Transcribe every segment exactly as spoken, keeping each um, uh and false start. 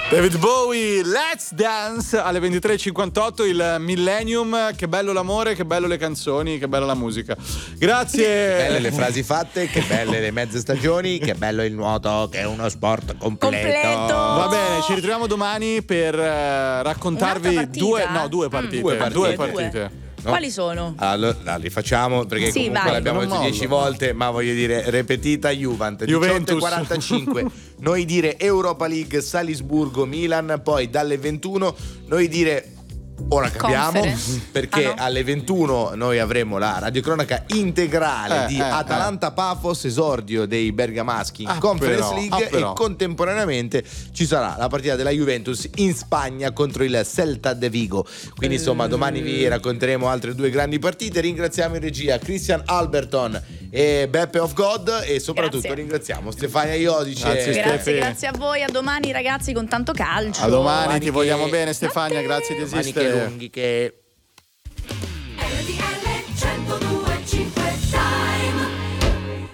David Bowie, Let's Dance alle ventitré e cinquantotto, il Millennium. Che bello l'amore, che bello le canzoni, che bella la musica. Grazie. Che belle le frasi fatte, che belle le mezze stagioni, che bello il nuoto, che è uno sport completo. Completo. Va bene, ci ritroviamo domani per uh, raccontarvi due, no, due partite. Mm. Due partite. Due partite. No? Quali sono? Allora, li facciamo perché Sì, comunque vai. l'abbiamo Non detto dieci mollo. volte, ma voglio dire ripetita Juventus, Juventus. diciotto e quarantacinque. Noi dire Europa League, Salisburgo, Milan, poi dalle ventuno noi dire ora capiamo Conference. perché Ah, no? alle ventuno noi avremo la radiocronaca integrale Eh, di eh, Atalanta Pafos, esordio dei bergamaschi in Ah, Conference però, League, ah, però. e contemporaneamente ci sarà la partita della Juventus in Spagna contro il Celta de Vigo. Quindi insomma domani vi racconteremo altre due grandi partite. Ringraziamo in regia Christian Alberton e Beppe of God e soprattutto Grazie. ringraziamo Stefania Iodice. Grazie, Grazie, Stefi. grazie a voi, a domani ragazzi con tanto calcio. A domani, Domani ti che- vogliamo bene Stefania, Notte. grazie di Maniche esistere. lunghi che R T L centodue e cinque Time.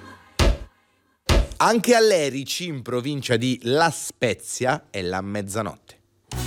anche all'Erici in provincia di La Spezia è la mezzanotte.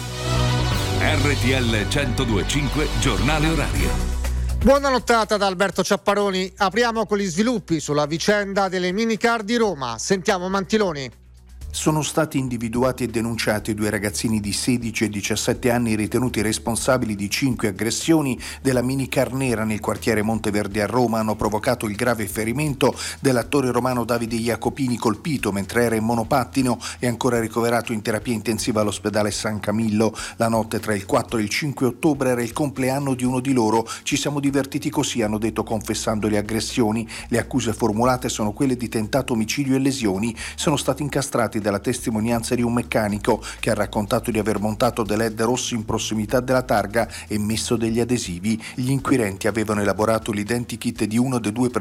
R T L centodue e cinque giornale orario. Buona nottata da Alberto Ciapparoni. Apriamo con gli sviluppi sulla vicenda delle minicar di Roma. Sentiamo Mantiloni. Sono stati individuati e denunciati due ragazzini di sedici e diciassette anni ritenuti responsabili di cinque aggressioni della minicar nera nel quartiere Monteverde a Roma. Hanno provocato il grave ferimento dell'attore romano Davide Jacopini, colpito mentre era in monopattino e ancora ricoverato in terapia intensiva all'ospedale San Camillo. La notte tra il quattro e il cinque ottobre era il compleanno di uno di loro. Ci siamo divertiti così, hanno detto confessando le aggressioni. Le accuse formulate sono quelle di tentato omicidio e lesioni. Sono stati incastrati dalla testimonianza di un meccanico che ha raccontato di aver montato dei led rossi in prossimità della targa e messo degli adesivi. Gli inquirenti avevano elaborato l'identikit di uno dei due